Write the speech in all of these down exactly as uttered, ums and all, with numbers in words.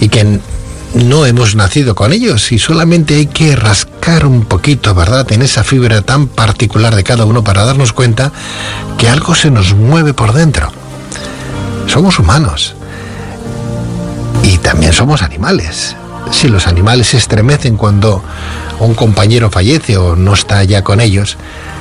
y que no hemos nacido con ellos y solamente hay que rascar un poquito, ¿verdad?, en esa fibra tan particular de cada uno para darnos cuenta que algo se nos mueve por dentro. Somos humanos y también somos animales. Si los animales se estremecen cuando un compañero fallece o no está ya con ellos,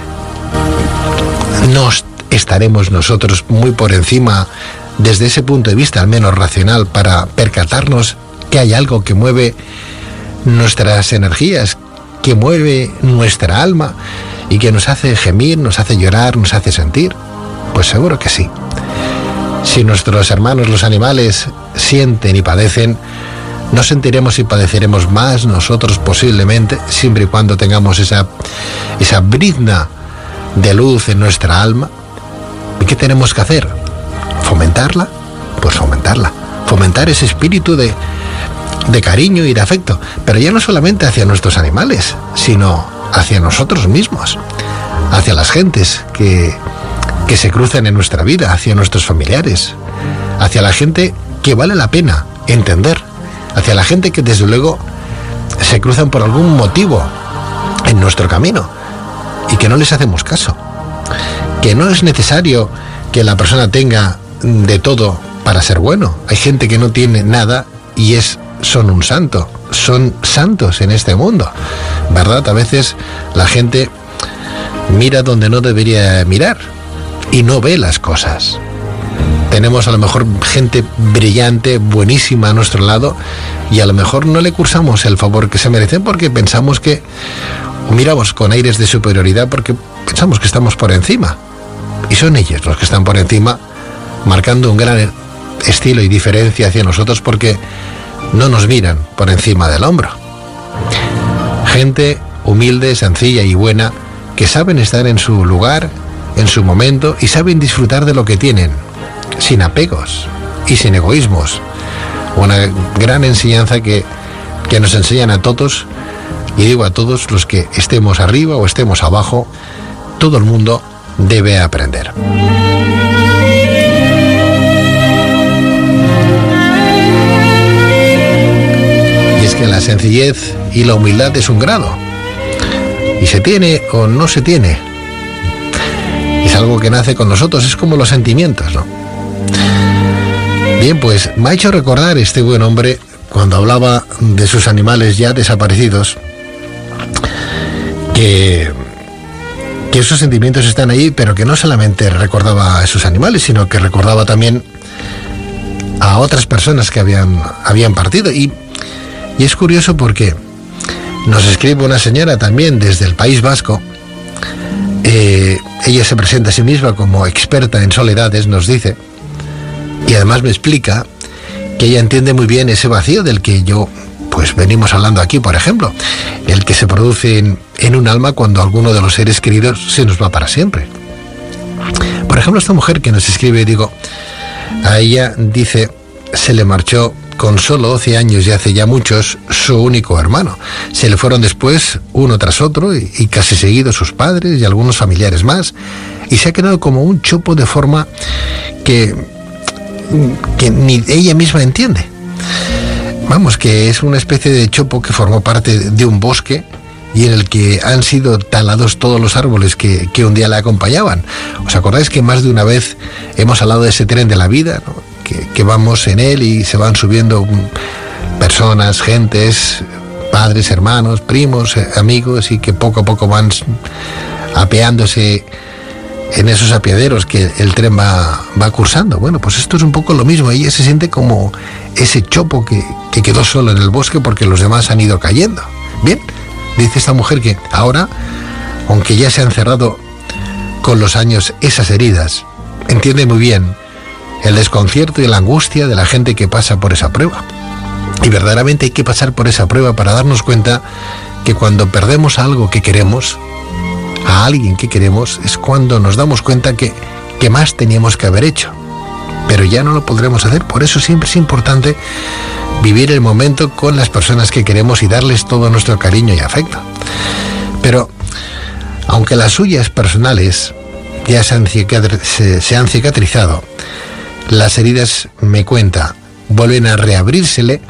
no estaremos nosotros muy por encima desde ese punto de vista, al menos racional, para percatarnos que hay algo que mueve nuestras energías, que mueve nuestra alma y que nos hace gemir, nos hace llorar, nos hace sentir? Pues seguro que sí. Si nuestros hermanos los animales sienten y padecen, no sentiremos y padeceremos más nosotros posiblemente, siempre y cuando tengamos esa, esa brizna de luz en nuestra alma. ¿Y qué tenemos que hacer? ¿Fomentarla? Pues fomentarla. Fomentar ese espíritu de, de cariño y de afecto, pero ya no solamente hacia nuestros animales, sino hacia nosotros mismos, hacia las gentes que, que se cruzan en nuestra vida, hacia nuestros familiares, hacia la gente que vale la pena entender, hacia la gente que desde luego se cruzan por algún motivo en nuestro camino y que no les hacemos caso, que no es necesario que la persona tenga de todo para ser bueno. Hay gente que no tiene nada y es son un santo, son santos en este mundo, ¿verdad? A veces la gente mira donde no debería mirar y no ve las cosas. Tenemos a lo mejor gente brillante, buenísima a nuestro lado y a lo mejor no le cursamos el favor que se merecen porque pensamos que, o miramos con aires de superioridad porque pensamos que estamos por encima. Y son ellos los que están por encima, marcando un gran estilo y diferencia hacia nosotros porque no nos miran por encima del hombro. Gente humilde, sencilla y buena que saben estar en su lugar, en su momento y saben disfrutar de lo que tienen, sin apegos y sin egoísmos. Una gran enseñanza que, que nos enseñan a todos, y digo a todos los que estemos arriba o estemos abajo, todo el mundo debe aprender. Y es que la sencillez y la humildad es un grado, y se tiene o no se tiene. Es algo que nace con nosotros, es como los sentimientos, ¿no? Bien, pues me ha hecho recordar este buen hombre, cuando hablaba de sus animales ya desaparecidos, que, que esos sentimientos están ahí, pero que no solamente recordaba a sus animales, sino que recordaba también a otras personas que habían, habían partido. Y, y es curioso porque nos escribe una señora también desde el País Vasco. Eh, ella se presenta a sí misma como experta en soledades, nos dice, y además me explica que ella entiende muy bien ese vacío del que yo, pues venimos hablando aquí, por ejemplo, el que se produce en, en un alma cuando alguno de los seres queridos se nos va para siempre. Por ejemplo, esta mujer que nos escribe, digo, a ella dice, se le marchó con solo doce años y hace ya muchos su único hermano. Se le fueron después uno tras otro y, y casi seguidos sus padres y algunos familiares más, y se ha quedado como un chopo de forma que, que ni ella misma entiende. Vamos, que es una especie de chopo que formó parte de un bosque y en el que han sido talados todos los árboles que, que un día le acompañaban. ¿Os acordáis que más de una vez hemos hablado de ese tren de la vida, ¿no? Que, que vamos en él y se van subiendo personas, gentes, padres, hermanos, primos, amigos, y que poco a poco van apeándose en esos apeaderos que el tren va, va cursando? Bueno, pues esto es un poco lo mismo. Ella se siente como ese chopo que, que quedó solo en el bosque porque los demás han ido cayendo. Bien, dice esta mujer que ahora, aunque ya se han cerrado con los años esas heridas, entiende muy bien el desconcierto y la angustia de la gente que pasa por esa prueba. Y verdaderamente hay que pasar por esa prueba para darnos cuenta que cuando perdemos algo que queremos, a alguien que queremos, es cuando nos damos cuenta que, que más teníamos que haber hecho. Pero ya no lo podremos hacer. Por eso siempre es importante vivir el momento con las personas que queremos y darles todo nuestro cariño y afecto. Pero, aunque las suyas personales ya se han, se, se han cicatrizado, las heridas, me cuenta, vuelven a reabrírsele